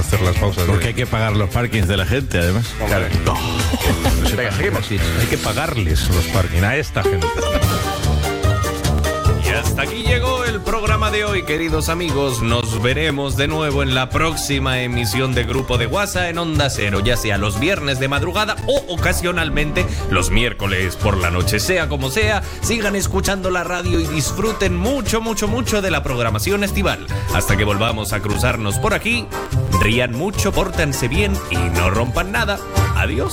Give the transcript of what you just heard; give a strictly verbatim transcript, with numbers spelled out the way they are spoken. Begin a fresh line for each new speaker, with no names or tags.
hacer las pausas.
Porque
de...
hay que pagar los parkings de la gente, además.
Claro. No. Venga, seguimos. Hay que pagarles los parkings a esta gente.
Y hasta aquí llegó el programa de hoy, queridos amigos. Nos veremos de nuevo en la próxima emisión de Grupo de WhatsApp en Onda Cero, ya sea los viernes de madrugada o ocasionalmente los miércoles por la noche. Sea como sea, sigan escuchando la radio y disfruten mucho, mucho, mucho de la programación estival. Hasta que volvamos a cruzarnos por aquí, rían mucho, pórtense bien y no rompan nada. Adiós.